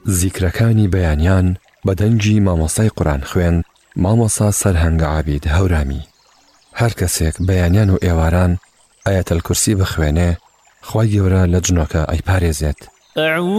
زیکرەکانی بەیانیان بە دەنگی مامۆستای قورئان خوێند مامۆستا سەرهەنگ عابید هەورامی. هەر کەسێک بەیانیان و ئێواران ئایەتەل کورسی بخوێنێ خوای گەورە لە جنۆکە ئەیپارێزێت.